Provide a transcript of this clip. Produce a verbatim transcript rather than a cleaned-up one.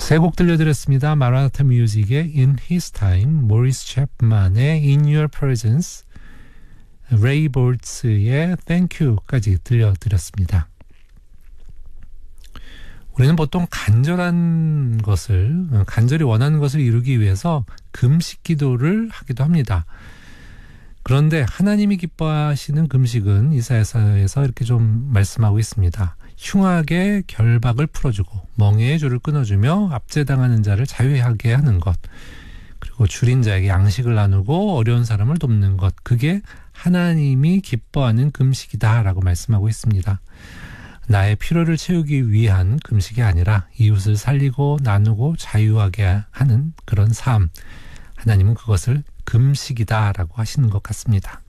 세 곡 들려드렸습니다. 마라나타 뮤직의 In His Time, 모리스 챕만의 In Your Presence, 레이 볼츠의 Thank You까지 들려드렸습니다. 우리는 보통 간절한 것을, 간절히 원하는 것을 이루기 위해서 금식 기도를 하기도 합니다. 그런데 하나님이 기뻐하시는 금식은 이사야서에서 이렇게 좀 말씀하고 있습니다. 흉악의 결박을 풀어주고 멍에의 줄을 끊어주며 압제당하는 자를 자유하게 하는 것, 그리고 줄인 자에게 양식을 나누고 어려운 사람을 돕는 것, 그게 하나님이 기뻐하는 금식이다라고 말씀하고 있습니다. 나의 필요를 채우기 위한 금식이 아니라 이웃을 살리고 나누고 자유하게 하는 그런 삶, 하나님은 그것을 금식이다라고 하시는 것 같습니다.